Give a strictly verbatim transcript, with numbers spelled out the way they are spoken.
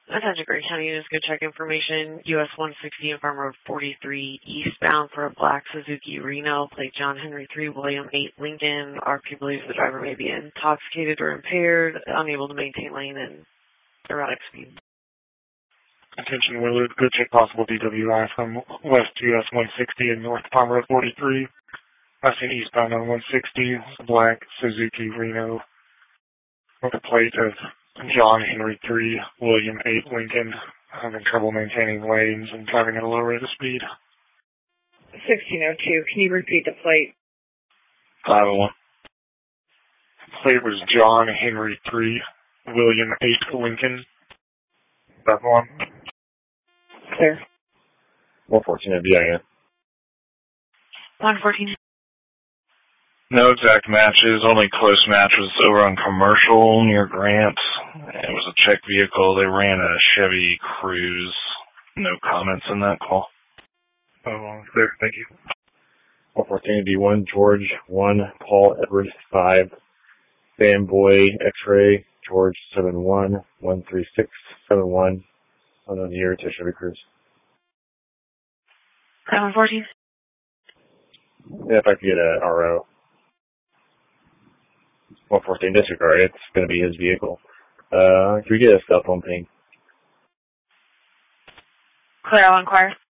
Attention Gray County, just go check information. U S one sixty and Farm Road forty-three eastbound for a black Suzuki Reno, plate John Henry three, William eight, Lincoln. R P believes the driver may be intoxicated or impaired, unable to maintain lane and erratic speed. Attention Willard, go check possible D W I from west U S one sixty and north Farm Road forty-three. Passing eastbound on one sixty, black Suzuki Reno with a plate of John Henry three, William eight, Lincoln, having trouble maintaining lanes and driving at a low rate of speed. sixteen oh two, can you repeat the plate? five oh one. Plate was John Henry three, William eight, Lincoln. five oh one. Clear. one fourteen at B I N. one fourteen. No exact matches, only close match was over on Commercial near Grant. It was a check vehicle. They ran a Chevy Cruze. No comments in that call. Oh, clear. Thank you. one fourteen D one, George one, Paul Edwards five, Fanboy X-Ray, George seven one, one three six seven one, unknown year to Chevy Cruze. one fourteen. Yeah, if I could get a R O. one fourteen disregard, it's going to be his vehicle. Uh, can we get a cell phone ping? Clear, I'll inquire.